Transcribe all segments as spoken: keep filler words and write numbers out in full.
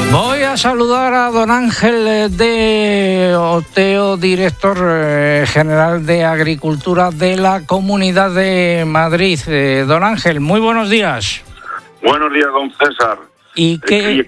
Voy a saludar a don Ángel de Oteo, director eh, general de Agricultura de la Comunidad de Madrid. Eh, don Ángel, muy buenos días. Buenos días, don César. ¿Y qué,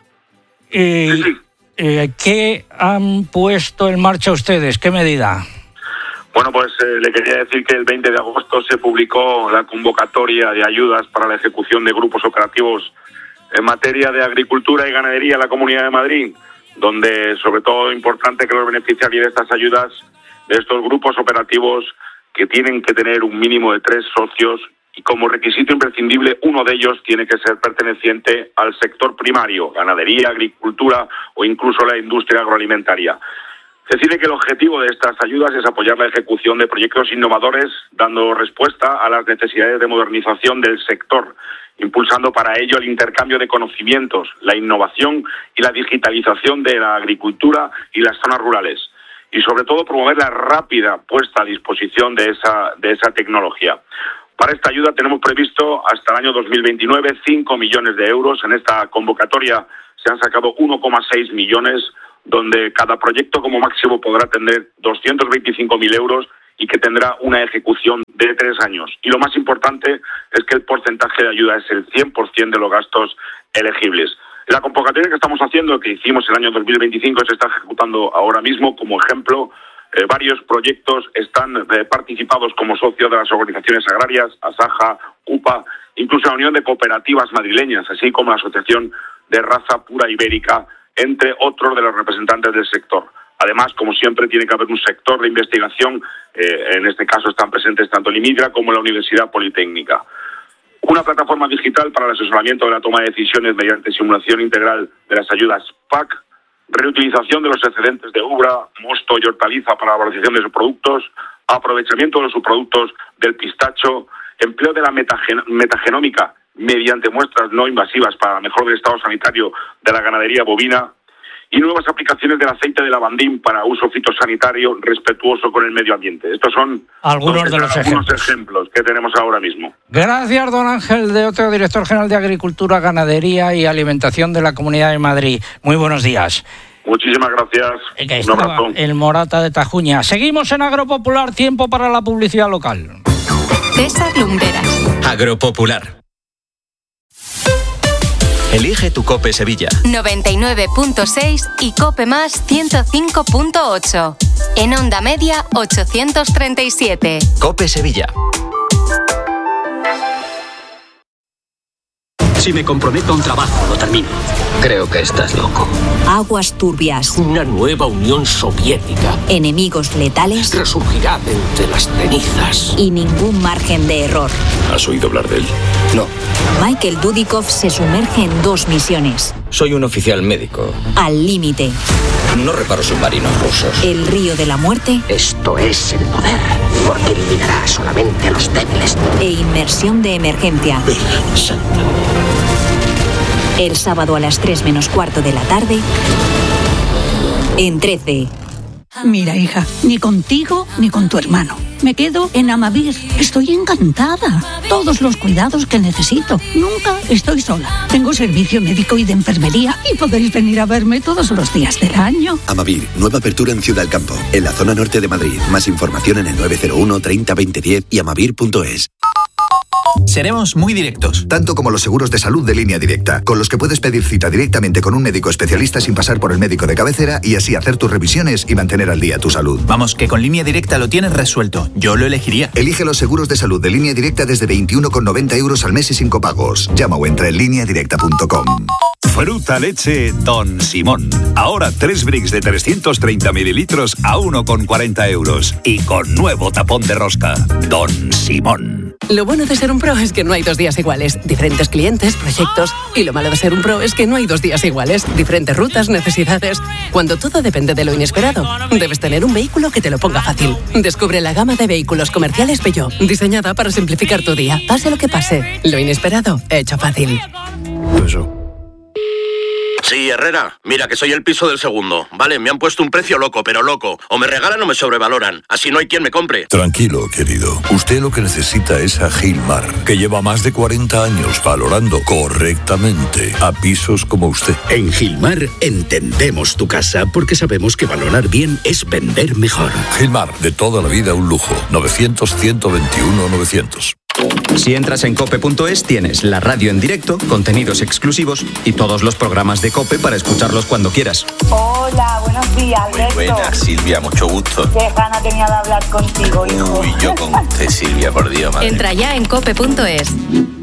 eh, sí, sí. Eh, qué han puesto en marcha ustedes? ¿Qué medida? Bueno, pues eh, le quería decir que el veinte de agosto se publicó la convocatoria de ayudas para la ejecución de grupos operativos en materia de agricultura y ganadería en la Comunidad de Madrid, donde sobre todo es importante que los beneficiarios de estas ayudas, de estos grupos operativos, que tienen que tener un mínimo de tres socios y como requisito imprescindible uno de ellos tiene que ser perteneciente al sector primario, ganadería, agricultura o incluso la industria agroalimentaria. Decide que el objetivo de estas ayudas es apoyar la ejecución de proyectos innovadores, dando respuesta a las necesidades de modernización del sector, impulsando para ello el intercambio de conocimientos, la innovación y la digitalización de la agricultura y las zonas rurales, y sobre todo promover la rápida puesta a disposición de esa, de esa tecnología. Para esta ayuda tenemos previsto hasta el año dos mil veintinueve cinco millones de euros. En esta convocatoria se han sacado uno coma seis millones, donde cada proyecto como máximo podrá tener doscientos veinticinco mil euros y que tendrá una ejecución de tres años. Y lo más importante es que el porcentaje de ayuda es el cien por ciento de los gastos elegibles. La convocatoria que estamos haciendo, que hicimos el año dos mil veinticinco, se está ejecutando ahora mismo. Como ejemplo, eh, varios proyectos están eh, participados como socios de las organizaciones agrarias, ASAJA, UPA, incluso la Unión de Cooperativas Madrileñas, así como la Asociación de Raza Pura Ibérica, entre otros de los representantes del sector. Además, como siempre, tiene que haber un sector de investigación, eh, en este caso están presentes tanto el IMIDRA como la Universidad Politécnica. Una plataforma digital para el asesoramiento de la toma de decisiones mediante simulación integral de las ayudas P A C, reutilización de los excedentes de uva, mosto y hortaliza para la valorización de sus productos, aprovechamiento de los subproductos del pistacho, empleo de la metagen- metagenómica mediante muestras no invasivas para la mejora del estado sanitario de la ganadería bovina, y nuevas aplicaciones del aceite de lavandín para uso fitosanitario respetuoso con el medio ambiente. Estos son algunos entonces, de los algunos ejemplos. ejemplos que tenemos ahora mismo. Gracias, don Ángel de Oteo, director general de Agricultura, Ganadería y Alimentación de la Comunidad de Madrid. Muy buenos días. Muchísimas gracias. Un abrazo. El Morata de Tajuña. Seguimos en Agropopular, tiempo para la publicidad local. César Lumbreras. Agropopular. Elige tu COPE Sevilla. noventa y nueve punto seis y COPE Más ciento cinco punto ocho. En onda media ochocientos treinta y siete. COPE Sevilla. Si me comprometo a un trabajo, lo termino. Creo que estás loco. Aguas turbias. Una nueva Unión Soviética. Enemigos letales. Resurgirá de entre las cenizas. Y ningún margen de error. ¿Has oído hablar de él? No. Michael Dudikoff se sumerge en dos misiones. Soy un oficial médico. Al límite. No reparo submarinos rusos. El río de la muerte. Esto es el poder, porque eliminará solamente a los débiles. E inmersión de emergencia. Virgen Santa. El sábado a las tres menos cuarto de la tarde, en trece. Mira, hija, ni contigo ni con tu hermano. Me quedo en Amavir. Estoy encantada. Todos los cuidados que necesito. Nunca estoy sola. Tengo servicio médico y de enfermería y podéis venir a verme todos los días del año. Amavir, nueva apertura en Ciudad del Campo, en la zona norte de Madrid. Más información en el nueve cero uno treinta veinte diez y amavir punto es. Seremos muy directos. Tanto como los seguros de salud de Línea Directa, con los que puedes pedir cita directamente con un médico especialista sin pasar por el médico de cabecera y así hacer tus revisiones y mantener al día tu salud. Vamos, que con Línea Directa lo tienes resuelto. Yo lo elegiría. Elige los seguros de salud de Línea Directa desde veintiuno con noventa euros al mes y sin copagos. Llama o entra en línea directa punto com. Fruta leche Don Simón. Ahora tres bricks de trescientos treinta mililitros a uno con cuarenta euros. Y con nuevo tapón de rosca. Don Simón. Lo bueno de ser un pro es que no hay dos días iguales. Diferentes clientes, proyectos. Y lo malo de ser un pro es que no hay dos días iguales. Diferentes rutas, necesidades. Cuando todo depende de lo inesperado, debes tener un vehículo que te lo ponga fácil. Descubre la gama de vehículos comerciales Peugeot, diseñada para simplificar tu día. Pase lo que pase, lo inesperado, hecho fácil. Eso. Sí, Herrera, mira que soy el piso del segundo. Vale, me han puesto un precio loco, pero loco. O me regalan o me sobrevaloran. Así no hay quien me compre. Tranquilo, querido. Usted lo que necesita es a Gilmar, que lleva más de cuarenta años valorando correctamente a pisos como usted. En Gilmar entendemos tu casa porque sabemos que valorar bien es vender mejor. Gilmar, de toda la vida un lujo. novecientos, ciento veintiuno, novecientos. Si entras en cope punto es tienes la radio en directo, contenidos exclusivos y todos los programas de COPE para escucharlos cuando quieras. Hola, buenos días, Alberto. Muy buenas, Silvia, mucho gusto. Qué gana tenía de hablar contigo, hijo. Uy, yo con usted, Silvia, por Dios, madre. Entra ya en cope punto es.